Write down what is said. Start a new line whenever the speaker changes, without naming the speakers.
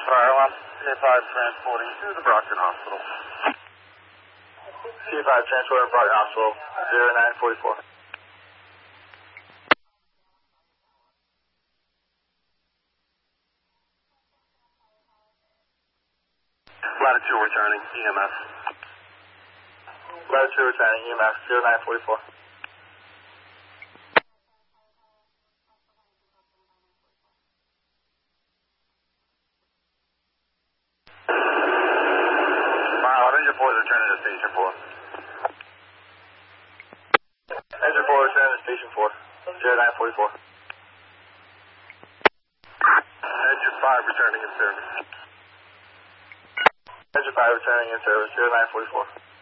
Alright, I'm C5 transporting to the Brockton Hospital.
C5 transporting Brockton Hospital, 0944.
Latitude returning, EMS.
Latitude returning, EMS, 0944.
Engine 4 is returning to Station 4.
Engine 4 returning to Station 4, 0944.
Engine 5 returning in service.
Engine 5 returning in service, 0944.